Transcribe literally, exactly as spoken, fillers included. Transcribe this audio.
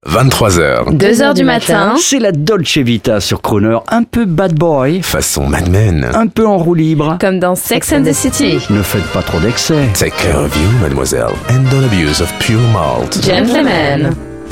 vingt-trois heures. deux heures du matin. C'est la Dolce Vita sur Crooner, un peu bad boy, Façon Mad Men. un peu en roue libre. Comme dans Sex and the City. Ne faites pas trop d'excès. Take care of you, mademoiselle, and don't abuse of pure malt. Gentlemen.